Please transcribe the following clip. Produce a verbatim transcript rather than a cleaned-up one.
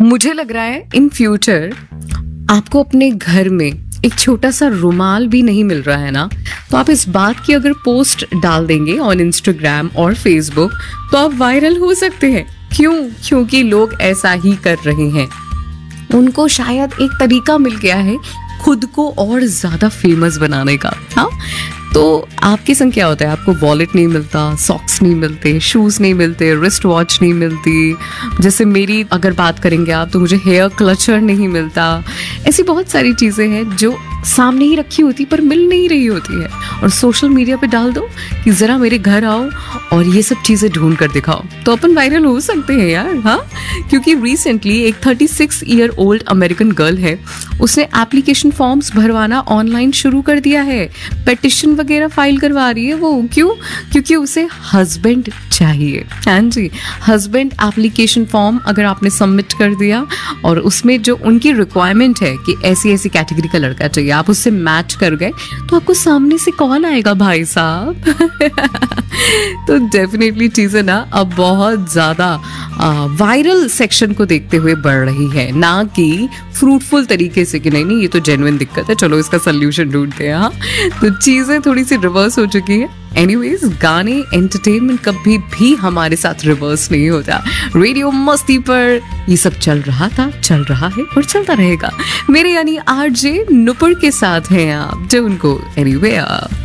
मुझे लग रहा है इन फ्यूचर आपको अपने घर में एक छोटा सा रुमाल भी नहीं मिल रहा है ना, तो आप इस बात की अगर पोस्ट डाल देंगे ऑन इंस्टाग्राम और फेसबुक तो आप वायरल हो सकते हैं। क्यों? क्योंकि लोग ऐसा ही कर रहे हैं। उनको शायद एक तरीका मिल गया है खुद को और ज्यादा फेमस बनाने का। हाँ, तो आपके संग क्या होता है, आपको वॉलेट नहीं मिलता, सॉक्स नहीं मिलते, शूज नहीं मिलते, रिस्ट वॉच नहीं मिलती। जैसे मेरी अगर बात करेंगे आप, तो मुझे हेयर क्लचर नहीं मिलता। ऐसी बहुत सारी चीजें हैं जो सामने ही रखी होती पर मिल नहीं रही होती है, और सोशल मीडिया पे डाल दो कि जरा मेरे घर आओ और ये सब चीजें ढूंढ कर दिखाओ, तो अपन वायरल हो सकते हैं यार। हाँ, क्योंकि रिसेंटली एक thirty six year old American girl है, उसने एप्लीकेशन फॉर्म्स भरवाना ऑनलाइन शुरू कर दिया है, पेटिशन वगैरह फाइल करवा रही है वो। क्यों? क्योंकि उसे हस्बैंड चाहिए। हाँ जी, हस्बैंड एप्लीकेशन फॉर्म अगर आपने सबमिट कर दिया और उसमें जो उनकी रिक्वायरमेंट है कि ऐसी ऐसी कैटेगरी का लड़का चाहिए, आप उससे मैच कर गए, तो आपको सामने से कॉल आएगा भाई साहब। तो डेफिनेटली चीजें ना अब बहुत ज्यादा वायरल सेक्शन को देखते हुए बढ़ रही है, ना कि फ्रूटफुल तरीके से कि नहीं नहीं ये तो जेन्युइन दिक्कत है, चलो इसका सोल्यूशन ढूंढते हैं। हाँ, तो चीजें थोड़ी सी रिवर्स हो चुकी है। एनीवेज, गाने एंटरटेनमेंट कभी भी हमारे साथ रिवर्स नहीं होता। रेडियो मस्ती पर ये सब चल रहा था, चल रहा है और चलता रहेगा। मेरे यानी आरजे नुपुर के साथ हैं आप, जो उनको एनीवे